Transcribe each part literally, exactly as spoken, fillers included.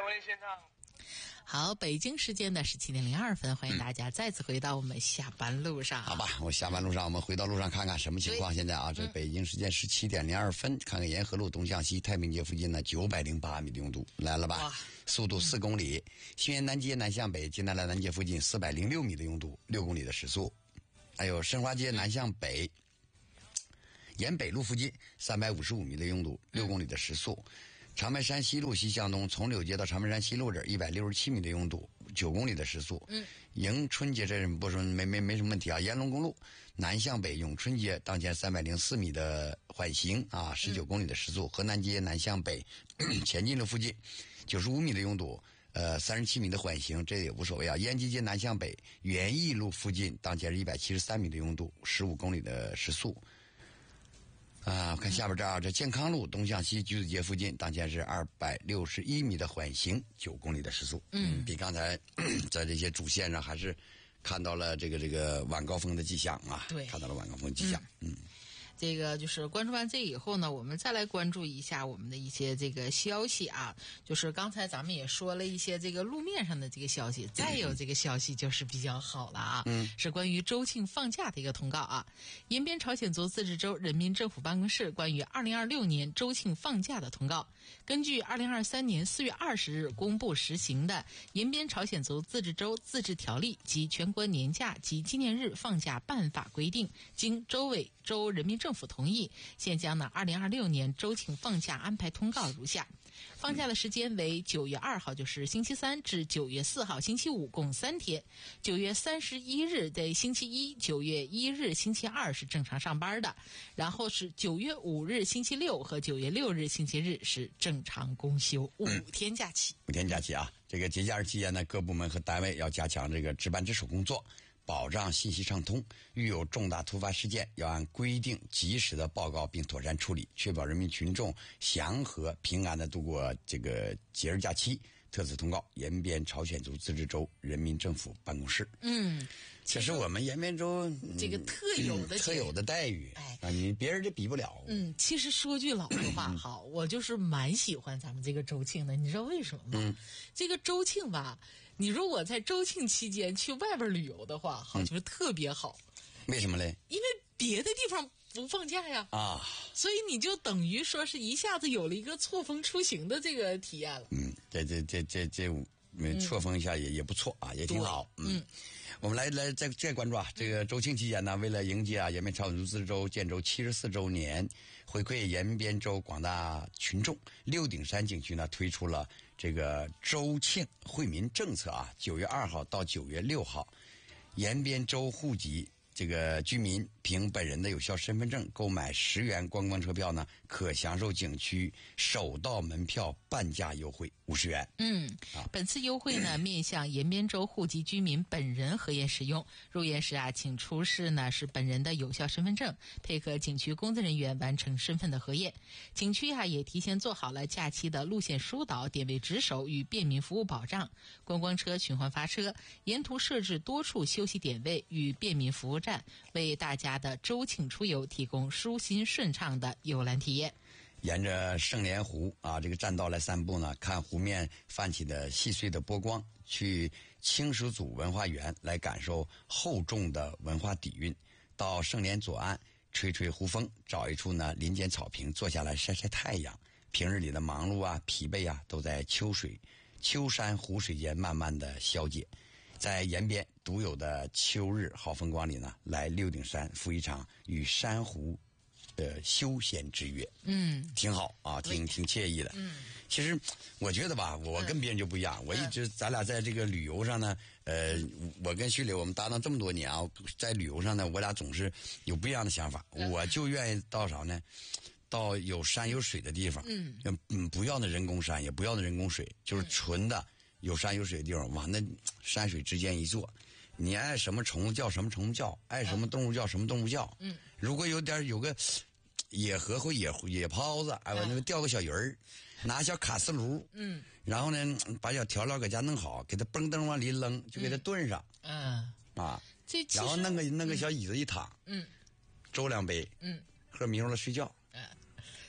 文丽现场。 好，北京时间的十七点零二分，欢迎大家再次回到我们下班路上。 好吧，我下班路上，我们回到路上看看什么情况。现在啊，这北京时间十七点零二分，看看沿河路东向西太平街附近呢，九百零八米的拥堵来了吧？速度四公里。新源南街南向北，金南来南街附近四百零六米的拥堵，六公里的时速。还有申花街南向北，沿北路附近三百五十五米的拥堵，六公里的时速。长白山西路西向东，从柳街到长白山西路这一百六十七米的拥堵，九公里的时速。嗯，迎春街这不是没没没什么问题啊。延龙公路南向北永春街当前三百零四米的缓行啊，十九公里的时速。河南街南向北前进路附近九十五米的拥堵，呃三十七米的缓行，这也无所谓啊。延吉街南向北园艺路附近当前是一百七十三米的拥堵，十五公里的时速。啊，看下边这儿，这健康路东向西橘子街附近，当前是二百六十一米的缓行，九公里的时速。嗯，比刚才在这些主线上还是看到了这个这个晚高峰的迹象啊。 对， 看到了晚高峰迹象。嗯。嗯这个就是关注完这以后呢，我们再来关注一下我们的一些这个消息啊。就是刚才咱们也说了一些这个路面上的这个消息，再有这个消息就是比较好了啊，嗯，是关于周庆放假的一个通告啊。延边朝鲜族自治州人民政府办公室关于二零二六年周庆放假的通告，根据二零二三年四月二十日公布实行的延边朝鲜族自治州自治条例及全国年假及纪念日放假办法规定，经州委州人民政府同意，现将呢二零二六年周庆放假安排通告如下：放假的时间为九月二号，就是星期三至九月四号星期五，共三天；九月三十一日的星期一、九月一日星期二是正常上班的，然后是九月五日星期六和九月六日星期日是正常公休，五天假期。 五天假期啊，这个节假日期间呢，各部门和单位要加强这个值班值守工作，保障信息畅通，遇有重大突发事件，要按规定及时的报告并妥善处理，确保人民群众祥和平安的度过这个节日假期。特此通告，延边朝鲜族自治州人民政府办公室。嗯，这是我们延边州、嗯、 这个特有的、 嗯、特有的待遇。哎啊，你别人这比不了。 嗯，其实说句老实话，好，我就是蛮喜欢咱们这个周庆的，你知道为什么吗？嗯，这个周庆吧，你如果在周庆期间去外边旅游的话，好，就是特别好。 嗯、为什么嘞？ 因为别的地方不放假呀，啊，所以你就等于说是一下子有了一个错峰出行的这个体验了。 嗯，这这这这这错峰一下也、嗯、也不错啊，也挺好。嗯，我们来来再再关注啊，这个周庆期间呢，为了迎接啊延边朝鲜族自治州建州七十四周年，回馈延边州广大群众，六顶山景区呢推出了这个周庆惠民政策啊，九月二号到九月六号，延边州户籍这个居民凭本人的有效身份证购买十元观光车票呢，可享受景区首道门票半价优惠五十元。 嗯，啊，本次优惠呢面向延边州户籍居民本人核验使用。入园时啊，请出示呢是本人的有效身份证，配合景区工作人员完成身份的核验。景区啊也提前做好了假期的路线疏导、点位值守与便民服务保障。观光车循环发车，沿途设置多处休息点位与便民服务站，为大家的周庆出游提供舒心顺畅的游览体验。 沿着圣莲湖啊这个栈道来散步呢，看湖面泛起的细碎的波光，去清始祖文化园来感受厚重的文化底蕴，到圣莲左岸吹吹湖风，找一处呢林间草坪坐下来晒晒太阳。平日里的忙碌啊疲惫啊都在秋水秋山湖水间慢慢的消解。在延边独有的秋日好风光里呢，来六顶山赴一场与珊瑚的休闲之约。嗯，挺好啊，挺挺惬意的。嗯，其实我觉得吧，我跟别人就不一样。嗯、我一直咱俩在这个旅游上呢，呃，我跟徐磊我们搭档这么多年啊，在旅游上呢，我俩总是有不一样的想法。嗯、我就愿意到啥呢？到有山有水的地方。嗯嗯，不要那人工山，也不要那人工水，就是纯的。有山有水的地方，往那山水之间一坐，你爱什么虫子叫什么虫子叫，爱什么动物叫什么动物叫。嗯，如果有点有个野河或野野泡子，哎，我那个钓个小鱼儿，拿小卡斯炉，嗯，然后呢把小调料搁家弄好，给它嘣噔往里扔，就给它炖上。嗯啊，这然后弄个弄个小椅子一躺，嗯，粥两杯，嗯，喝迷糊了睡觉。嗯。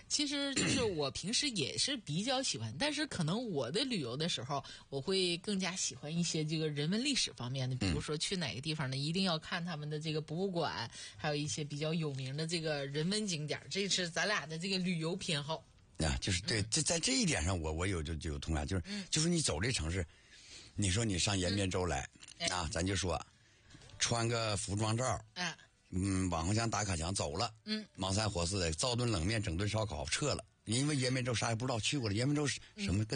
其实就是我平时也是比较喜欢，但是可能我的旅游的时候，我会更加喜欢一些这个人文历史方面的，比如说去哪个地方呢，一定要看他们的这个博物馆，还有一些比较有名的这个人文景点，这是咱俩的这个旅游偏好。 啊，就是对，这在这一点上我，我我有就就有同感，就是、嗯、就是你走这城市，你说你上延边州来、嗯、啊，咱就说穿个服装照， 嗯。 嗯，网红墙打卡墙走了， 嗯， 忙三活四的，造顿冷面，整顿烧烤撤了。因为延边州啥也不知道，去过了延边州什么跟